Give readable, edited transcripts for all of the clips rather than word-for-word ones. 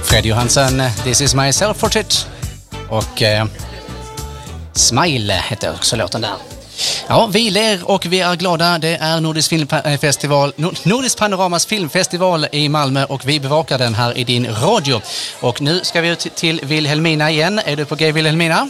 Fred Johansson, This is my self-portrait. Och Smile heter också låten där. Ja, vi ler och vi är glada. Det är Nordisk Panoramas filmfestival i Malmö och vi bevakar den här i din radio. Och nu ska vi ut till Wilhelmina igen. Är du på G, Wilhelmina?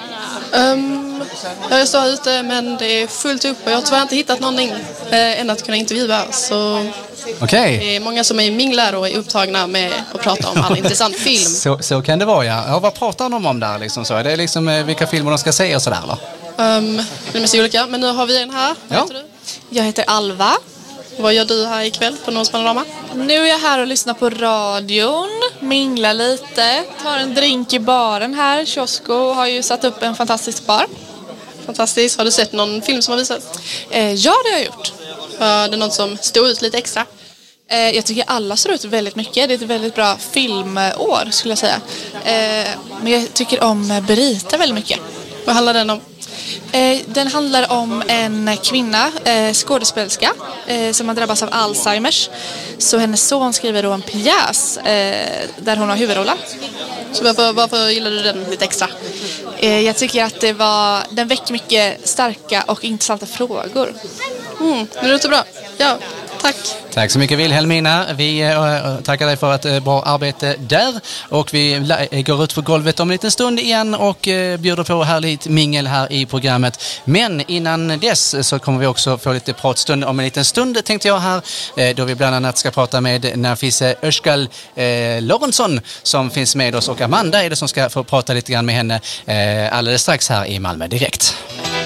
Jag står ute men det är fullt upp och jag har tyvärr inte hittat någonting än att kunna intervjua. Så okay. Det är många som är minglar och är upptagna med att prata om all intressant film. Så kan det vara, ja. Vad pratar de om där liksom så? Är det liksom vilka filmer de ska se och sådär va? Det är olika, men nu har vi en här. Vad heter du? Jag heter Alva. Vad gör du här ikväll på Nordisk Panorama? Nu är jag här och lyssnar på radion, minglar lite, tar en drink i baren här. Kiosko har ju satt upp en fantastisk bar. Fantastiskt. Har du sett någon film som har visats? Ja, det har jag gjort. Det är någon som står ut lite extra? Jag tycker alla står ut väldigt mycket. Det är ett väldigt bra filmår skulle jag säga. Men jag tycker om Berita väldigt mycket. Vad handlar den om? Den handlar om en kvinna, skådespelerska, som har drabbats av Alzheimers. Så hennes son skriver då en pjäs där hon har huvudrollen. Så varför gillar du den lite extra? Jag tycker att den väcker mycket starka och intressanta frågor. Det låter bra. Ja, tack. Tack så mycket Wilhelmina. Vi tackar dig för ett bra arbete där. Och vi går ut på golvet om en liten stund igen och bjuder på härligt mingel här i programmet. Men innan dess så kommer vi också få lite pratstund om en liten stund tänkte jag här. Då vi bland annat ska prata med Nafise Özkal Lorentzon som finns med oss och Amanda är det som ska få prata lite grann med henne alldeles strax här i Malmö direkt.